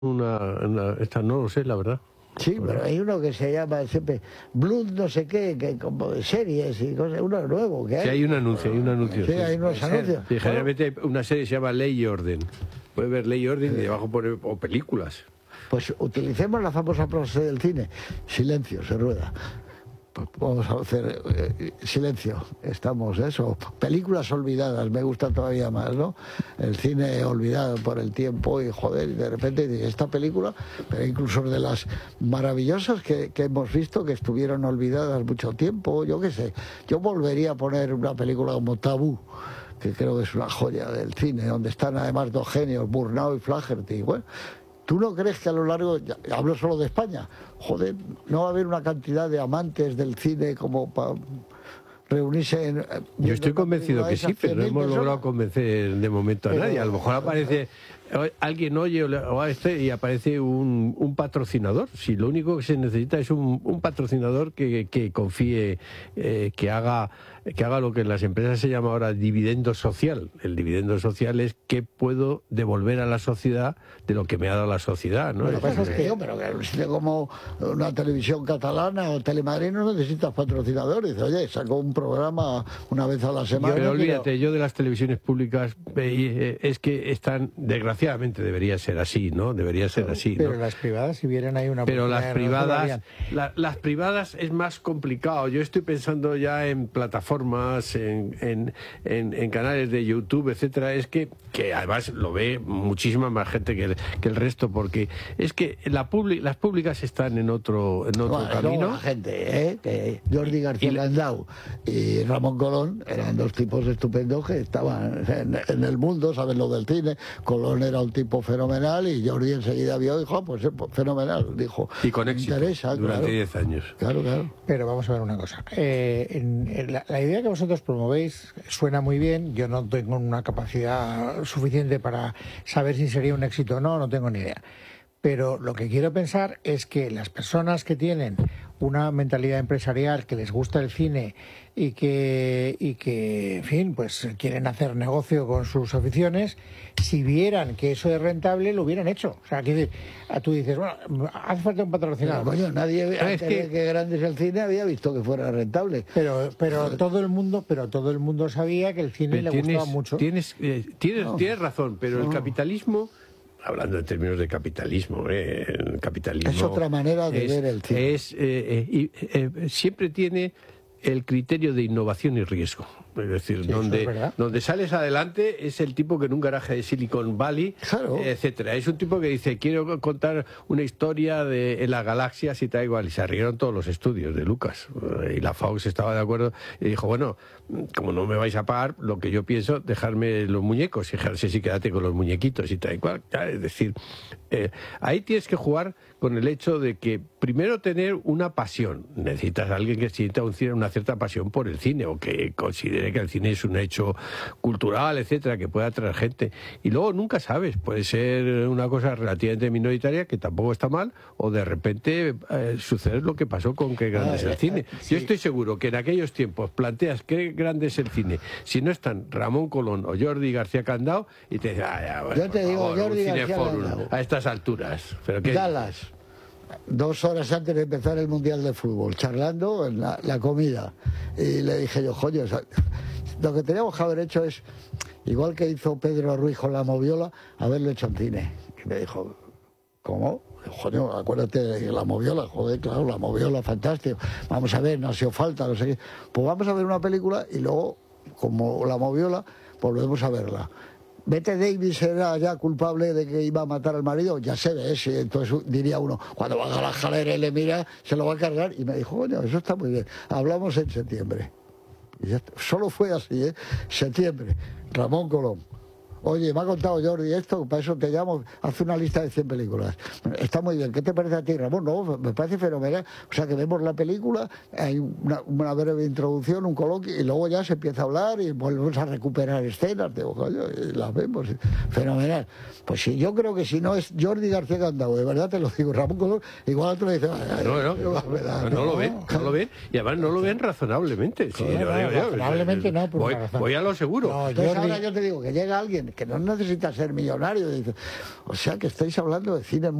esta no lo sé, la verdad. Sí, pero hay uno que se llama siempre Blood no sé qué, que como de series y cosas, uno nuevo que hay. Sí, hay un anuncio, Sí, hay unos anuncios. Sí, generalmente hay una serie que se llama Ley y Orden. Puedes ver Ley y Orden y debajo pone o películas. Pues utilicemos la famosa frase del cine. Silencio, se rueda. Pues vamos a hacer silencio. Estamos, eso. Películas olvidadas, me gusta todavía más, ¿no? El cine olvidado por el tiempo y joder, y de repente esta película, pero incluso de las maravillosas que hemos visto que estuvieron olvidadas mucho tiempo, yo qué sé. Yo volvería a poner una película como Tabú, que creo que es una joya del cine, donde están además dos genios, Murnau y Flaherty. Bueno, ¿tú no crees que a lo largo, hablo solo de España, joder, no va a haber una cantidad de amantes del cine como para reunirse en... Yo estoy convencido que sí, pero no hemos logrado convencer de momento a nadie. A lo mejor aparece... Alguien oye y aparece un patrocinador. Si lo único que se necesita es un patrocinador que confíe, que haga lo que en las empresas se llama ahora dividendo social. El dividendo social es qué puedo devolver a la sociedad de lo que me ha dado la sociedad, ¿no? Lo que pasa es que como una televisión catalana o Telemadrid no necesitas patrocinadores. Oye, sacó un programa una vez a la semana. Pero olvídate, yo de las televisiones públicas es que están, desgraciadamente debería ser así, ¿no? Debería ser así, pero ¿no? las privadas, si vieran hay una... Pero las privadas es más complicado. Yo estoy pensando ya en plataformas, en canales de YouTube, etcétera. Es que además lo ve muchísima más gente que el resto, porque es que las públicas están en otro camino. La gente, que Jordi García Landau y Ramón Colón eran dos tipos estupendos que estaban en el mundo, saben lo del cine. Colón era un tipo fenomenal y Jordi enseguida vio y dijo, pues fenomenal, dijo. Y con éxito, durante 10 años. Claro. Pero vamos a ver una cosa. La idea que vosotros promovéis suena muy bien. Yo no tengo una capacidad suficiente para saber si sería un éxito o no, no tengo ni idea. Pero lo que quiero pensar es que las personas que tienen una mentalidad empresarial, que les gusta el cine y que en fin, pues quieren hacer negocio con sus aficiones, si vieran que eso es rentable, lo hubieran hecho. O sea, tú dices, bueno, hace falta un patrocinador. Pero, coño, nadie antes de que grande es el cine había visto que fuera rentable. Pero todo el mundo sabía que el cine le gustaba mucho. Tienes razón, pero el capitalismo... Hablando en términos de capitalismo, el capitalismo... Es otra manera de ver el cine. Siempre tiene el criterio de innovación y riesgo. Es decir, sí, donde sales adelante es el tipo que en un garaje de Silicon Valley, claro, etcétera. Es un tipo que dice, quiero contar una historia en las galaxias y tal igual. Y se rieron todos los estudios de Lucas. Y la Fox estaba de acuerdo y dijo, bueno, como no me vais a pagar, lo que yo pienso, dejarme los muñecos. Y sí, quédate con los muñequitos y tal igual. Es decir, ahí tienes que jugar con el hecho de que primero tener una pasión. Necesitas a alguien que sienta una cierta pasión por el cine o que considere que el cine es un hecho cultural, etcétera, que pueda atraer gente. Y luego nunca sabes, puede ser una cosa relativamente minoritaria que tampoco está mal, o de repente suceder lo que pasó con Qué grande es el cine. Sí. Yo estoy seguro que en aquellos tiempos planteas qué grande es el cine, si no están Ramón Colón o Jordi García Candao y te dicen, bueno, yo te digo, favor, Jordi García Candao a estas alturas. ¿Pero qué? Dallas, 2 horas antes de empezar el Mundial de Fútbol, charlando en la comida. Y le dije yo, joder, lo que teníamos que haber hecho es, igual que hizo Pedro Ruiz con La Moviola, haberlo hecho en cine. Y me dijo, ¿cómo? Joder, acuérdate de La Moviola, joder, claro, La Moviola, fantástico. Vamos a ver, no ha sido falta, no sé qué. Pues vamos a ver una película y luego, como La Moviola, volvemos a verla. Bette Davis era ya culpable de que iba a matar al marido, ya se ve, sí. Entonces diría uno, cuando va a la escalera y le mira, se lo va a cargar. Y me dijo, coño, eso está muy bien, hablamos en septiembre. Y ya está. Solo fue así, septiembre, Ramón Colón. Oye, me ha contado Jordi esto, para eso te llamo, haz una lista de 100 películas. Está muy bien, ¿qué te parece a ti, Ramón? No, me parece fenomenal. O sea, que vemos la película, hay una breve introducción, un coloquio, y luego ya se empieza a hablar y volvemos a recuperar escenas, digo, coño, y las vemos, fenomenal. Pues sí, yo creo que si no es Jordi García Candao, de verdad te lo digo, Ramón Colón, igual otro le dice, no lo ven, y además no lo ven razonablemente. Sí, razonablemente no, voy a lo seguro. No, entonces ahora yo te digo que llega alguien que no necesita ser millonario. Dice, o sea que estáis hablando de cine